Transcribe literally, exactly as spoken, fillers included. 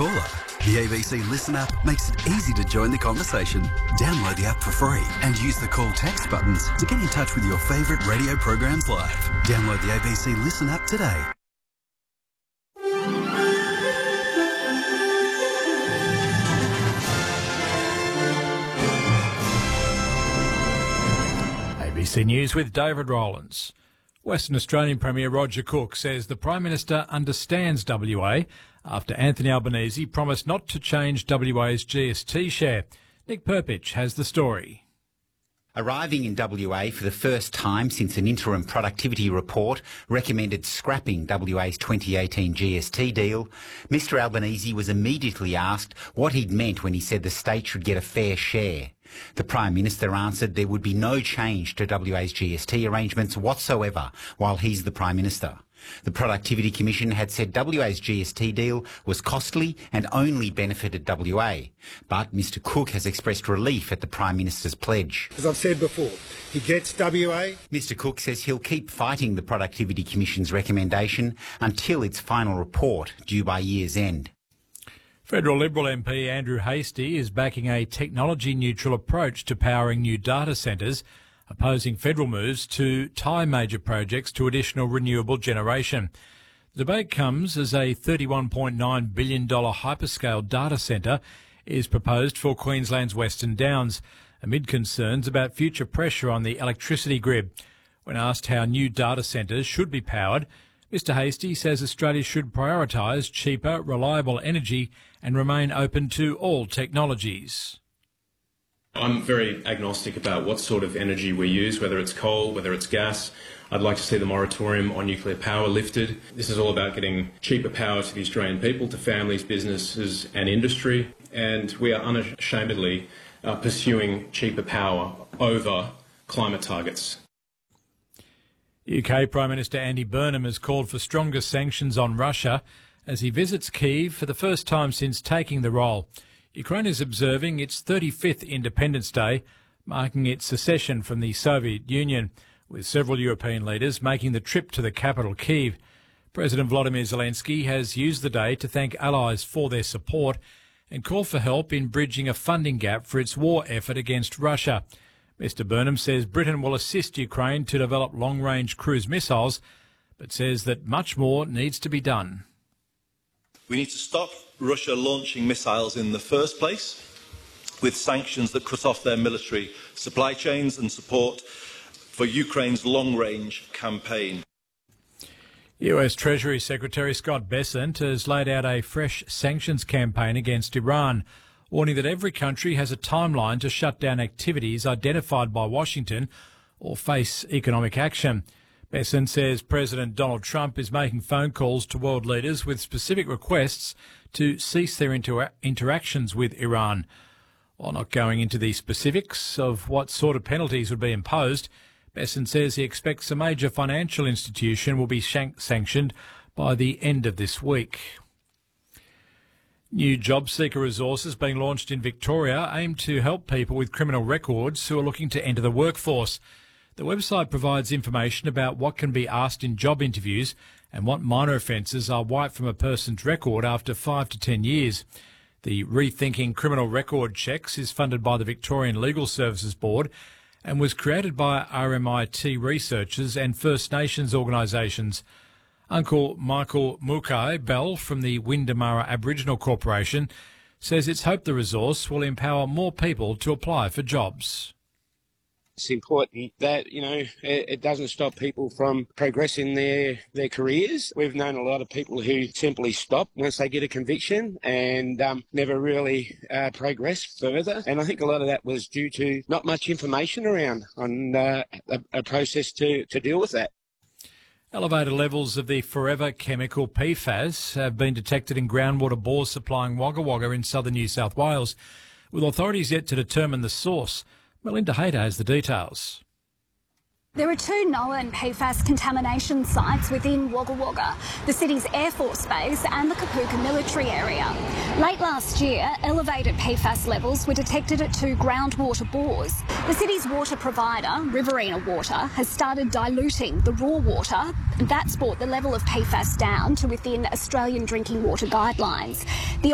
caller. The A B C Listen app makes it easy to join the conversation. Download the app for free and use the call text buttons to get in touch with your favourite radio programs live. Download the A B C Listen app today. A B C News with David Rowlands. Western Australian Premier Roger Cook says the Prime Minister understands W A after Anthony Albanese promised not to change W A's G S T share. Nick Perpich has the story. Arriving in W A for the first time since an interim productivity report recommended scrapping W A's twenty eighteen G S T deal, Mr Albanese was immediately asked what he'd meant when he said the state should get a fair share. The Prime Minister answered there would be no change to W A's G S T arrangements whatsoever while he's the Prime Minister. The Productivity Commission had said W A's G S T deal was costly and only benefited W A. But Mr Cook has expressed relief at the Prime Minister's pledge. As I've said before, he gets W A. Mr Cook says he'll keep fighting the Productivity Commission's recommendation until its final report, due by year's end. Federal Liberal M P Andrew Hastie is backing a technology-neutral approach to powering new data centres, opposing federal moves to tie major projects to additional renewable generation. The debate comes as a thirty-one point nine billion dollars hyperscale data centre is proposed for Queensland's Western Downs, amid concerns about future pressure on the electricity grid. When asked how new data centres should be powered, Mr Hastie says Australia should prioritise cheaper, reliable energy and remain open to all technologies. I'm very agnostic about what sort of energy we use, whether it's coal, whether it's gas. I'd like to see the moratorium on nuclear power lifted. This is all about getting cheaper power to the Australian people, to families, businesses and industry. And we are unashamedly uh, pursuing cheaper power over climate targets. U K Prime Minister Andy Burnham has called for stronger sanctions on Russia as he visits Kyiv for the first time since taking the role. Ukraine is observing its thirty-fifth Independence Day, marking its secession from the Soviet Union, with several European leaders making the trip to the capital, Kyiv. President Volodymyr Zelensky has used the day to thank allies for their support and call for help in bridging a funding gap for its war effort against Russia. Mr Burnham says Britain will assist Ukraine to develop long-range cruise missiles, but says that much more needs to be done. We need to stop Russia launching missiles in the first place, with sanctions that cut off their military supply chains and support for Ukraine's long-range campaign. U S Treasury Secretary Scott Bessent has laid out a fresh sanctions campaign against Iran, warning that every country has a timeline to shut down activities identified by Washington or face economic action. Bessent says President Donald Trump is making phone calls to world leaders with specific requests to cease their inter- interactions with Iran. While not going into the specifics of what sort of penalties would be imposed, Bessent says he expects a major financial institution will be shank- sanctioned by the end of this week. New job seeker resources being launched in Victoria aim to help people with criminal records who are looking to enter the workforce. The website provides information about what can be asked in job interviews and what minor offences are wiped from a person's record after five to ten years. The Rethinking Criminal Record Checks is funded by the Victorian Legal Services Board and was created by R M I T researchers and First Nations organisations. Uncle Michael Mukai Bell from the Windamara Aboriginal Corporation says it's hoped the resource will empower more people to apply for jobs. It's important that, you know, it, it doesn't stop people from progressing their, their careers. We've known a lot of people who simply stop once they get a conviction and um, never really uh, progress further. And I think a lot of that was due to not much information around on uh, a, a process to, to deal with that. Elevated levels of the forever chemical P FAS have been detected in groundwater bores supplying Wagga Wagga in southern New South Wales, with authorities yet to determine the source. Melinda Hayter has the details. There are two known P FAS contamination sites within Wagga Wagga, the city's Air Force Base and the Kapooka military area. Late last year, elevated P FAS levels were detected at two groundwater bores. The city's water provider, Riverina Water, has started diluting the raw water. That's brought the level of P FAS down to within Australian drinking water guidelines. The